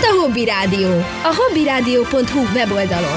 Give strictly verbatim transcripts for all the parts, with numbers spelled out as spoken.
itt a Hobby Rádió, a hobbyrádió pont hu weboldalon.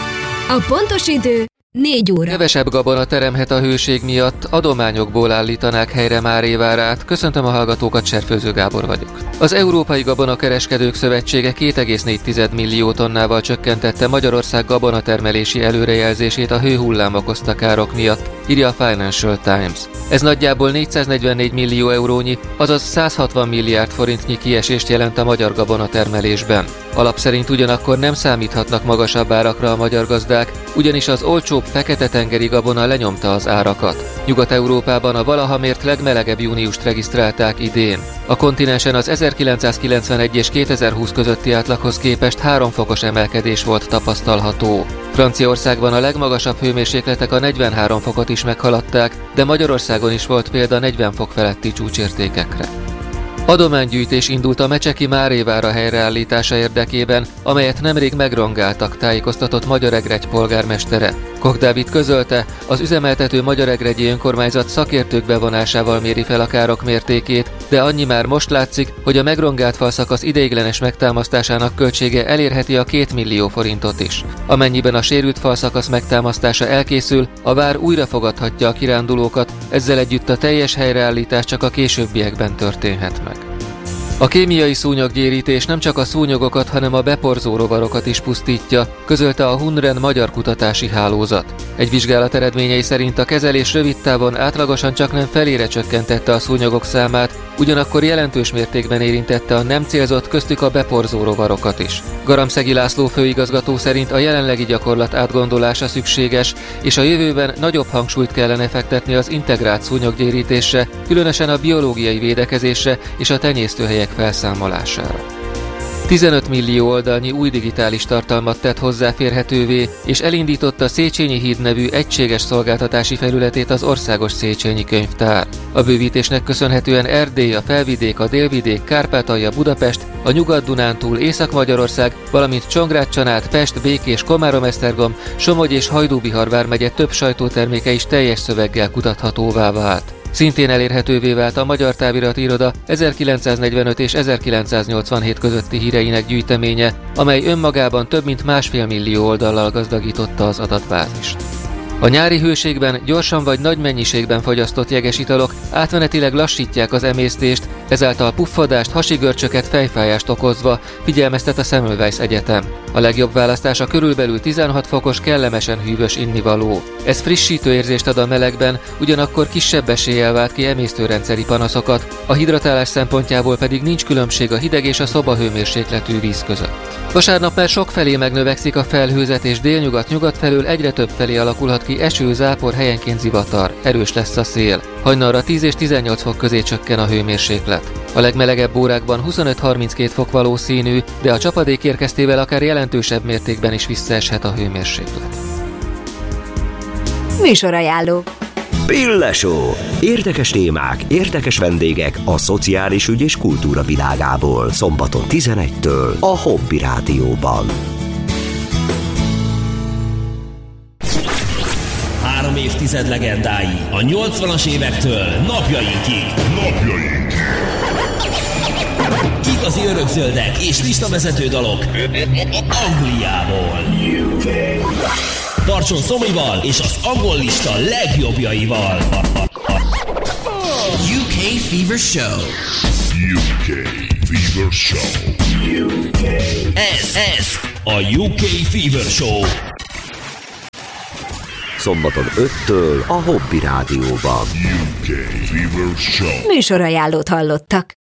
A pontos idő négy óra. Kevesebb gabona teremhet a hőség miatt, adományokból állítanák helyre Márévárát. Köszöntöm a hallgatókat, Serfőző Gábor vagyok. Az Európai Gabonakereskedők Szövetsége két egész négy millió tonnával csökkentette Magyarország gabonatermelési előrejelzését a hőhullám okozta károk miatt, írja a Financial Times. Ez nagyjából négyszáznegyvennégy millió eurónyi, azaz száz hatvan milliárd forintnyi kiesést jelent a magyar gabonatermelésben. Alap szerint ugyanakkor nem számíthatnak magasabb árakra a magyar gazdák, ugyanis az olcsóbb fekete-tengeri gabona lenyomta az árakat. Nyugat-Európában a valaha mért legmelegebb júniust regisztrálták idén. A kontinensen az ezerkilencszázkilencvenegy és kétezer-húsz közötti átlaghoz képest három fokos emelkedés volt tapasztalható. Franciaországban a legmagasabb hőmérsékletek a negyvenhárom fokot is meghaladták, de Magyarországon is volt példa negyven fok feletti csúcsértékekre. Adománygyűjtés indult a Mecseki Márévára helyreállítása érdekében, amelyet nemrég megrongáltak, tájékoztatott Magyaregregy polgármestere. Koch Dávid közölte, az üzemeltető Magyaregregyi önkormányzat szakértők bevonásával méri fel a károk mértékét, de annyi már most látszik, hogy a megrongált falszakasz ideiglenes megtámasztásának költsége elérheti a két millió forintot is. Amennyiben a sérült falszakasz megtámasztása elkészül, a vár újra fogadhatja a kirándulókat, ezzel együtt a teljes helyreállítás csak a későbbiekben történhet meg. A kémiai szúnyoggyérítés nem csak a szúnyogokat, hanem a beporzó rovarokat is pusztítja, közölte a Hunren Magyar Kutatási Hálózat. Egy vizsgálat eredményei szerint a kezelés rövid távon átlagosan csak nem felére csökkentette a szúnyogok számát, ugyanakkor jelentős mértékben érintette a nem célzott, köztük a beporzó rovarokat is. Garamszegi László főigazgató szerint a jelenlegi gyakorlat átgondolása szükséges, és a jövőben nagyobb hangsúlyt kellene fektetni az integrált szúnyoggyérítésre, különösen a biológiai védekezésre és a tenyésztőhelyek felszámolására. tizenöt millió oldalnyi új digitális tartalmat tett hozzáférhetővé, és elindította Széchenyi híd nevű egységes szolgáltatási felületét az Országos Széchenyi Könyvtár. A bővítésnek köszönhetően Erdély, a Felvidék, a Délvidék, Kárpátalja, Budapest, a Nyugat-Dunántúl, Észak-Magyarország, valamint Csongrád-Csanád, Pest, Békés, Komárom-Esztergom, Somogy és Hajdú-Bihar vármegye több sajtóterméke is teljes szöveggel kutathatóvá vált. Szintén elérhetővé vált a Magyar Távirati Iroda ezerkilencszáznegyvenöt és ezerkilencszáznyolcvanhét közötti híreinek gyűjteménye, amely önmagában több mint másfél millió oldallal gazdagította az adatbázist. A nyári hőségben gyorsan vagy nagy mennyiségben fogyasztott jeges italok átmenetileg lassítják az emésztést, ezáltal puffadást, hasigörcsöket, fejfájást okozva, figyelmeztet a Semmelweis Egyetem. A legjobb választás a körülbelül tizenhat fokos, kellemesen hűvös innivaló. Ez frissítő érzést ad a melegben, ugyanakkor kisebb eséllyel vált ki emésztőrendszeri panaszokat, a hidratálás szempontjából pedig nincs különbség a hideg és a szobahőmérsékletű víz között. Vasárnap már sokfelé megnövekszik a felhőzet, és délnyugat-nyugat felől egyre több felé alakulhat ki eső, zápor, helyenként zivatar. Erős lesz a szél. Hajnalra tíz és tizennyolc fok közé csökken a hőmérséklet. A legmelegebb órákban huszonöt-harminckét fok valószínű, de a csapadék érkeztével akár jelentősebb mértékben is visszaeshet a hőmérséklet. Műsorajánló. Pille-show. Érdekes témák, érdekes vendégek a szociális ügy és kultúra világából. Szombaton tizenegytől a Hobby Rádióban. Három évtized legendái a nyolcvanas évektől napjainkig. Napjainkig. Igazi örökzöldek és listavezető dalok Angliából. Tartson Szomival és az angol lista legjobbjaival. U K Fever Show. U K Fever Show. U K. Ez, ez a U K Fever Show. Szombaton öttől a Hobby Rádióban. U K Fever Show. Műsorajánlót hallottak.